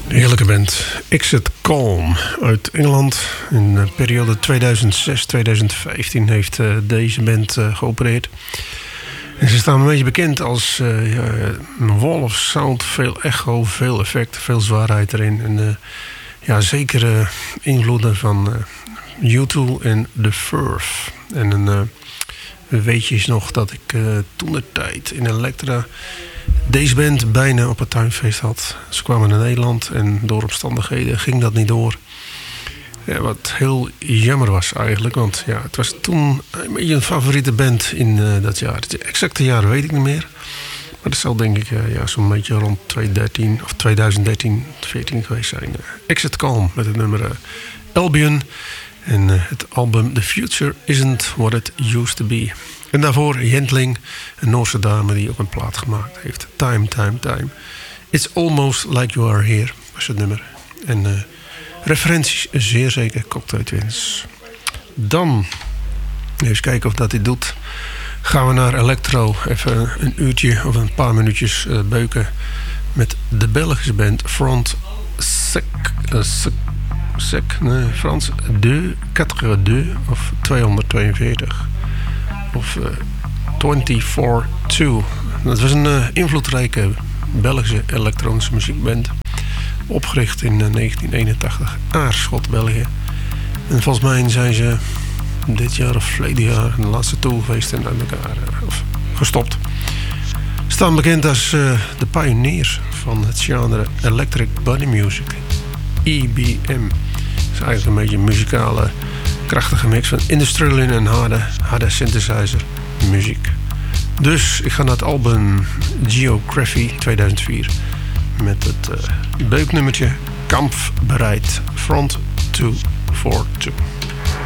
Heerlijke band. Exit Calm uit Engeland. In de periode 2006-2015 heeft deze band geopereerd. En ze staan een beetje bekend als een wall of sound. Veel echo, veel effect, veel zwaarheid erin. En zeker invloeden van U2 en The Verve. En weet je eens nog dat ik toen de tijd in Elektra deze band bijna op het tuinfeest had. Ze kwamen naar Nederland en door omstandigheden ging dat niet door. Ja, wat heel jammer was eigenlijk, want ja, het was toen een beetje een favoriete band in dat jaar. Het exacte jaar weet ik niet meer. Maar dat zal denk ik zo'n beetje rond 2013 of 2013, 2014 geweest zijn. Exit Calm met het nummer Albion. En het album The Future Isn't What It Used To Be. En daarvoor Jentling, een Noorse dame die ook een plaat gemaakt heeft. Time, Time, Time. It's Almost Like You Are Here was het nummer. En referenties zeer zeker Cocktail Twins. Dan, even kijken of dat dit doet, gaan we naar Electro. Even een uurtje of een paar minuutjes beuken met de Belgische band Front Frans 242 of 242 of 242. Dat was een invloedrijke Belgische elektronische muziekband, opgericht in 1981, Aarschot, België. En volgens mij zijn ze dit jaar of verleden jaar de laatste tour geweest en uit elkaar gestopt. Staan bekend als de pioniers van het genre Electric Body Music, EBM. Het is eigenlijk een beetje een muzikale, krachtige mix van industrial en harde synthesizer muziek. Dus ik ga naar het album Geography 2004 met het beuknummertje Kampfbereit Front 242.